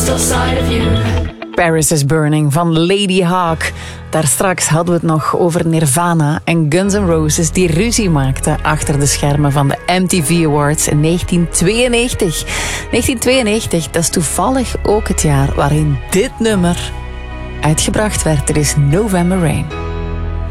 lost sight of you. Paris is Burning van Lady Hawk. Daar straks hadden we het nog over Nirvana en Guns N' Roses die ruzie maakten achter de schermen van de MTV Awards in 1992. 1992, dat is toevallig ook het jaar waarin dit nummer uitgebracht werd. Er is November Rain.